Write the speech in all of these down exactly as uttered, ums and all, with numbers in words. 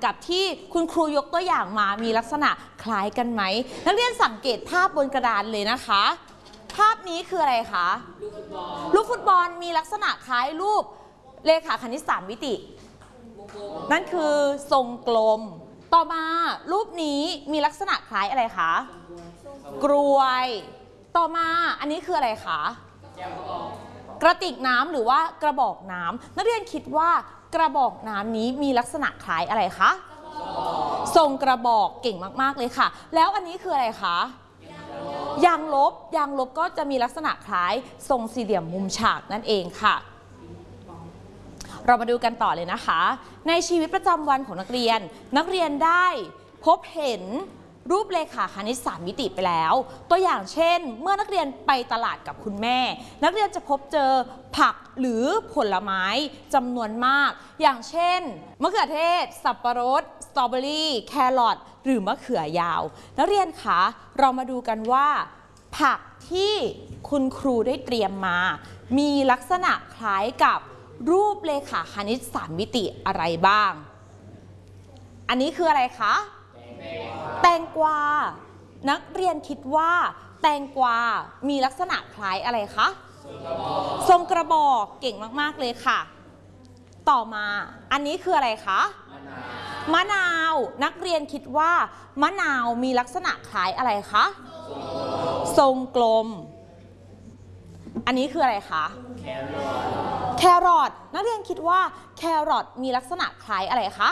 กับที่คุณครูยกตัวอย่างมามีลักษณะคล้ายกันไหมนักเรียนสังเกตภาพบนกระดานเลยนะคะภาพนี้คืออะไรคะลูกฟุตบอลมีลักษณะคล้ายรูปเลขาคณิตสามมิตินั่นคือทรงกลมต่อมารูปนี้มีลักษณะคล้ายอะไรคะกรวยต่อมาอันนี้คืออะไรคะกระติกน้ำหรือว่ากระบอกน้ำนักเรียนคิดว่ากระบอกน้ำนี้มีลักษณะคล้ายอะไรคะทรงกระบอกเก่งมากๆเลยค่ะแล้วอันนี้คืออะไรคะยางลบยางลบก็จะมีลักษณะคล้ายทรงสี่เหลี่ยมมุมฉากนั่นเองค่ะเรามาดูกันต่อเลยนะคะในชีวิตประจำวันของนักเรียนนักเรียนได้พบเห็นรูปเลขาคณิตสามมิติไปแล้วตัวอย่างเช่นเมื่อนักเรียนไปตลาดกับคุณแม่นักเรียนจะพบเจอผักหรือผลไม้จำนวนมากอย่างเช่นมะเขือเทศสับปะรดสตรอเบอรี่แครอทหรือมะเขือยาวนักเรียนคะเรามาดูกันว่าผักที่คุณครูได้เตรียมมามีลักษณะคล้ายกับรูปเลขาคณิตสามมิติอะไรบ้างอันนี้คืออะไรคะแตงกวานักเรียนคิดว่าแตงกวามีลักษณะคล้ายอะไรคะทรงกระบอกเก่งมากๆเลยค่ะต่อมาอันนี้คืออะไรคะมะนาวนักเรียนคิดว่ามะนาวมีลักษณะคล้ายอะไรคะทรงกลมอันนี้คืออะไรคะแครอทนักเรียนคิดว่าแครอทมีลักษณะคล้ายอะไรคะ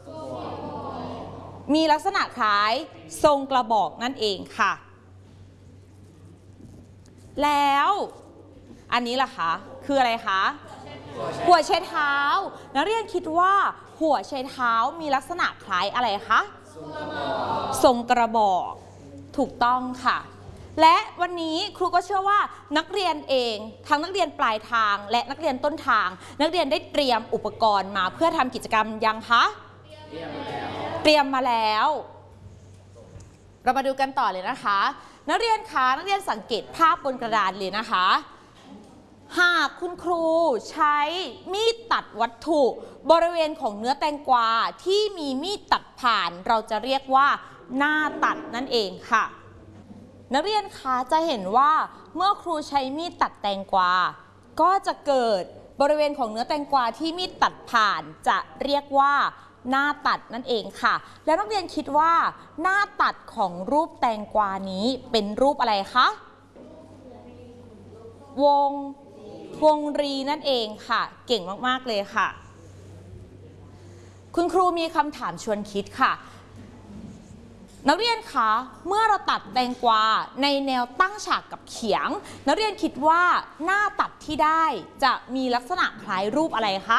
มีลักษณะคล้ายทรงกระบอกนั่นเองค่ะแล้วอันนี้ล่ะคะคืออะไรคะหัวไชเท้านักเรียนคิดว่าหัวไชเท้ามีลักษณะคล้ายอะไรคะทรงกระบอกถูกต้องค่ะและวันนี้ครูก็เชื่อว่านักเรียนเองทั้งนักเรียนปลายทางและนักเรียนต้นทางนักเรียนได้เตรียมอุปกรณ์มาเพื่อทำกิจกรรมยังคะเตรียมมาแล้วเรามาดูกันต่อเลยนะคะนักเรียนคะนักเรียนสังเกตภาพบนกระดานเลยนะคะหากคุณครูใช้มีดตัดวัตถุบริเวณของเนื้อแตงกวาที่มีมีดตัดผ่านเราจะเรียกว่าหน้าตัดนั่นเองค่ะนักเรียนคะจะเห็นว่าเมื่อครูใช้มีดตัดแตงกวาก็จะเกิดบริเวณของเนื้อแตงกวาที่มีดตัดผ่านจะเรียกว่าหน้าตัดนั่นเองค่ะแล้วนักเรียนคิดว่าหน้าตัดของรูปแตงกวานี้เป็นรูปอะไรคะวงวงรีนั่นเองค่ะเก่งมากๆเลยค่ะคุณครูมีคำถามชวนคิดค่ะนักเรียนคะเมื่อเราตัดแตงกวาในแนวตั้งฉากกับเขียงนักเรียนคิดว่าหน้าตัดที่ได้จะมีลักษณะคล้ายรูปอะไรคะ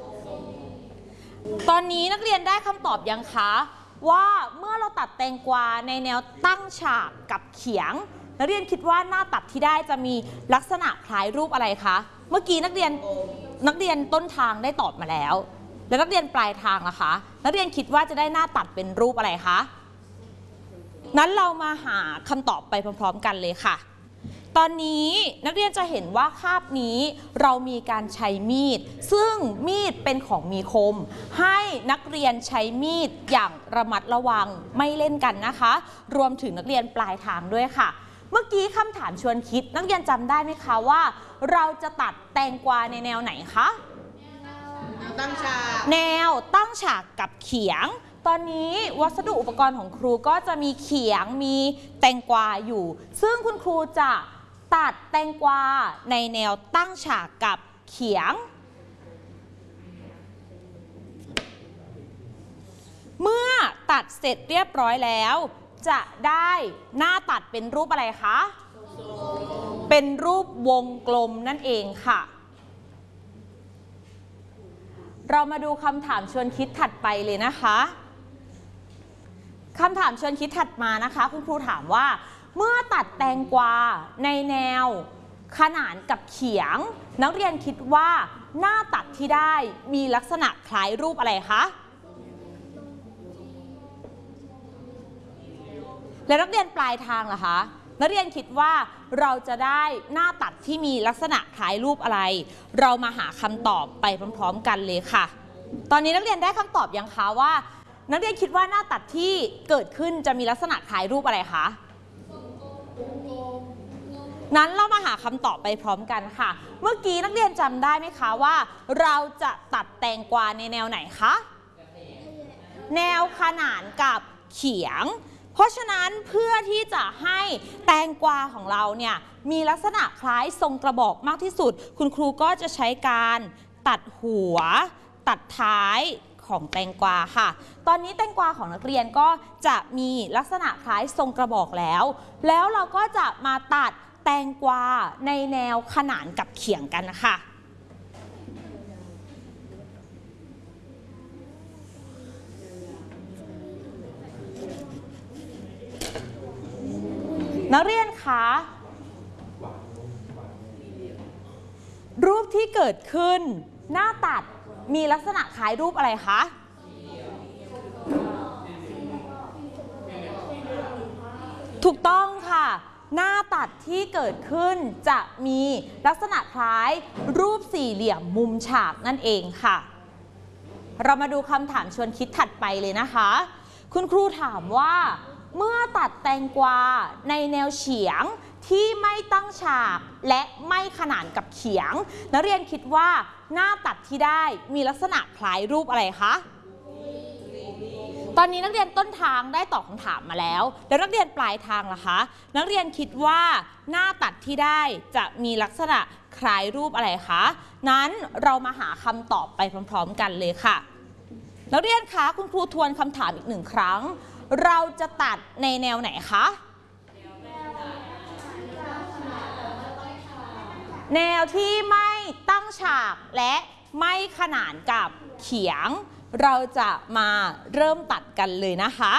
ตอนนี้นักเรียนได้คำตอบยังคะว่าเมื่อเราตัดแตงกวาในแนวตั้งฉากกับเขียงนักเรียนคิดว่าหน้าตัดที่ได้จะมีลักษณะคล้ายรูปอะไรคะเมื่อกี้นักเรียนนักเรียนต้นทางได้ตอบมาแล้วแล้วนักเรียนปลายทางล่ะคะนักเรียนคิดว่าจะได้หน้าตัดเป็นรูปอะไรคะนั้นเรามาหาคำตอบไปพร้อมๆกันเลยค่ะตอนนี้นักเรียนจะเห็นว่าคาบนี้เรามีการใช้มีดซึ่งมีดเป็นของมีคมให้นักเรียนใช้มีดอย่างระมัดระวังไม่เล่นกันนะคะรวมถึงนักเรียนปลายทางด้วยค่ะเมื่อกี้คำถามชวนคิดนักเรียนจำได้ไหมคะว่าเราจะตัดแตงกวาในแนวไหนคะตั้งฉากแนวตั้งฉากกับเขียงตอนนี้วัสดุอุปกรณ์ของครูก็จะมีเขียงมีแตงกวาอยู่ซึ่งคุณครูจะตัดแตงกวาในแนวตั้งฉากกับเขียงเมื่อตัดเสร็จเรียบร้อยแล้วจะได้หน้าตัดเป็นรูปอะไรคะเป็นรูปวงกลมนั่นเองค่ะเรามาดูคำถามชวนคิดถัดไปเลยนะคะคำถามชวนคิดถัดมานะคะคุณครูถามว่าเมื่อตัดแตงกวาในแนวขนานกับเขียงนักเรียนคิดว่าหน้าตัดที่ได้มีลักษณะคล้ายรูปอะไรคะและนักเรียนปลายทางล่ะคะนักเรียนคิดว่าเราจะได้หน้าตัดที่มีลักษณะคล้ายรูปอะไรเรามาหาคำตอบไปพร้อมๆกันเลยค่ะตอนนี้นักเรียนได้คำตอบยังคะว่านักเรียนคิดว่าหน้าตัดที่เกิดขึ้นจะมีลักษณะคล้ายรูปอะไรคะนั้นเรามาหาคำตอบไปพร้อมกันค่ะเมื่อกี้นักเรียนจำได้ไหมคะว่าเราจะตัดแตงกวาในแนวไหนคะแนวขนานกับเขียงเพราะฉะนั้นเพื่อที่จะให้แตงกวาของเราเนี่ยมีลักษณะคล้ายทรงกระบอกมากที่สุดคุณครูก็จะใช้การตัดหัวตัดท้ายของแตงกวาค่ะตอนนี้แตงกวาของนักเรียนก็จะมีลักษณะคล้ายทรงกระบอกแล้วแล้วเราก็จะมาตัดแตงกวาในแนวขนานกับเขียงกันนะคะนักเรียนคะรูปที่เกิดขึ้นหน้าตัดมีลักษณะคล้ายรูปอะไรคะถูกต้องค่ะหน้าตัดที่เกิดขึ้นจะมีลักษณะคล้ายรูปสี่เหลี่ยมมุมฉากนั่นเองค่ะเรามาดูคำถามชวนคิดถัดไปเลยนะคะคุณครูถามว่าเมื่อตัดแตงกวาในแนวเฉียงที่ไม่ตั้งฉากและไม่ขนานกับเขียงนักเรียนคิดว่าหน้าตัดที่ได้มีลักษณะคล้ายรูปอะไรคะตอนนี้นักเรียนต้นทางได้ตอบคำถามมาแล้วแล้วนักเรียนปลายทางล่ะคะนักเรียนคิดว่าหน้าตัดที่ได้จะมีลักษณะคล้ายรูปอะไรคะนั้นเรามาหาคำตอบไปพร้อมๆกันเลยค่ะนักเรียนคะคุณครูทวนคำถามอีกหนึ่งครั้งเราจะตัดในแนวไหนคะแนวที่ไม่ตั้งฉากและไม่ขนานกับเขียงเราจะมาเริ่มตัดกันเลยนะคะ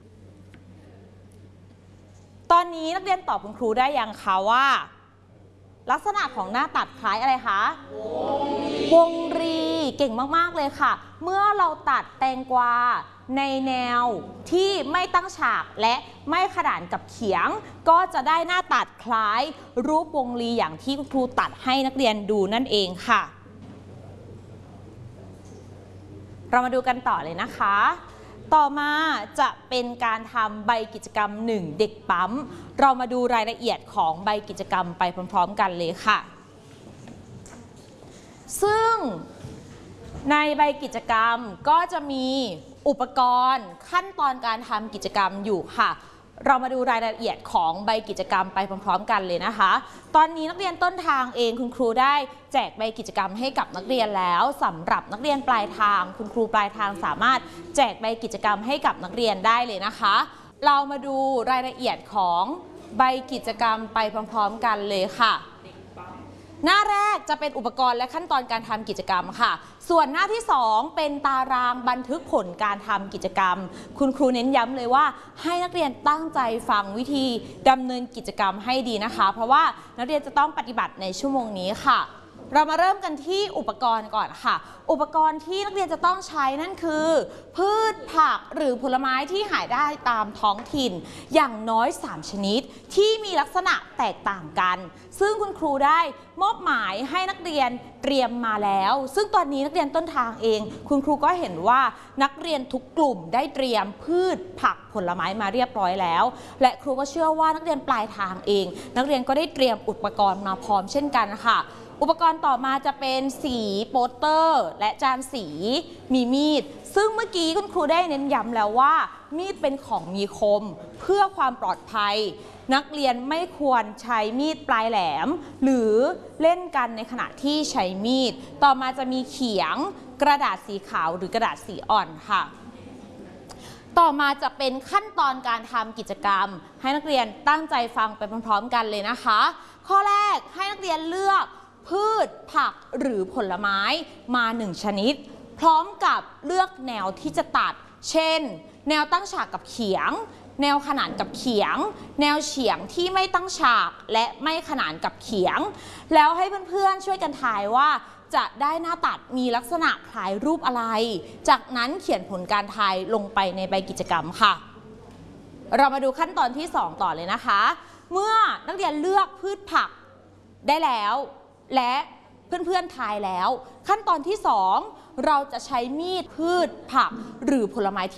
ตอนนี้นักเรียนตอบคุณครูได้ยังคะว่าลักษณะของหน้าตัดคล้ายอะไรคะวงรีเก่งมากๆเลยค่ะเมื่อเราตัดแตงกวาในแนวที่ไม่ตั้งฉากและไม่ขนานกับเขียงก็จะได้หน้าตัดคล้ายรูปวงรีอย่างที่คุณครูตัดให้นักเรียนดูนั่นเองค่ะเรามาดูกันต่อเลยนะคะต่อมาจะเป็นการทำใบกิจกรรมหนึ่งเด็กปั๊มเรามาดูรายละเอียดของใบกิจกรรมไปพร้อมๆกันเลยค่ะซึ่งในใบกิจกรรมก็จะมีอุปกรณ์ขั้นตอนการทำกิจกรรมอยู่ค่ะเรามาดูรายละเอียดของใบกิจกรรมไปพร้อมๆกันเลยนะคะตอนนี้นักเรียนต้นทางเองคุณครูได้แจกใบกิจกรรมให้กับนักเรียนแล้วสำหรับนักเรียนปลายทางคุณครูปลายทางสามารถแจกใบกิจกรรมให้กับนักเรียนได้เลยนะคะเรามาดูรายละเอียดของใบกิจกรรมไปพร้อมๆกันเลยค่ะหน้าแรกจะเป็นอุปกรณ์และขั้นตอนการทำกิจกรรมค่ะส่วนหน้าที่สองเป็นตารางบันทึกผลการทำกิจกรรมคุณครูเน้นย้ำเลยว่าให้นักเรียนตั้งใจฟังวิธีดำเนินกิจกรรมให้ดีนะคะเพราะว่านักเรียนจะต้องปฏิบัติในชั่วโมงนี้ค่ะเรามาเริ่มกันที่อุปกรณ์ก่อนค่ะอุปกรณ์ที่นักเรียนจะต้องใช้นั่นคือพืชผักหรือผลไม้ที่หาได้ตามท้องถิ่นอย่างน้อยสามชนิดที่มีลักษณะแตกต่างกันซึ่งคุณครูได้มอบหมายให้นักเรียนเตรียมมาแล้วซึ่งตอนนี้นักเรียนต้นทางเองคุณครูก็เห็นว่านักเรียนทุกกลุ่มได้เตรียมพืชผักผลไม้มาเรียบร้อยแล้วและครูก็เชื่อว่านักเรียนปลายทางเองนักเรียนก็ได้เตรียมอุปกรณ์มาพร้อมเช่นกันค่ะอุปกรณ์ต่อมาจะเป็นสีโปสเตอร์และจานสีมีมีดซึ่งเมื่อกี้คุณครูได้เน้นย้ำแล้วว่ามีดเป็นของมีคมเพื่อความปลอดภัยนักเรียนไม่ควรใช้มีดปลายแหลมหรือเล่นกันในขณะที่ใช้มีดต่อมาจะมีเขียงกระดาษสีขาวหรือกระดาษสีอ่อนค่ะต่อมาจะเป็นขั้นตอนการทำกิจกรรมให้นักเรียนตั้งใจฟังไปพร้อมๆกันเลยนะคะข้อแรกให้นักเรียนเลือกพืชผักหรือผลไม้มาหนึ่งชนิดพร้อมกับเลือกแนวที่จะตัดเช่นแนวตั้งฉากกับเขียงแนวขนานกับเขียงแนวเฉียงที่ไม่ตั้งฉากและไม่ขนานกับเขียงแล้วให้เพื่อนๆช่วยกันทายว่าจะได้หน้าตัดมีลักษณะคล้ายรูปอะไรจากนั้นเขียนผลการทายลงไปในใบกิจกรรมค่ะเรามาดูขั้นตอนที่สองต่อเลยนะคะเมื่อนักเรียนเลือกพืชผักได้แล้วและเพื่อนๆทายแล้วขั้นตอนที่สองเราจะใช้มีดพืชผักหรือผลไม้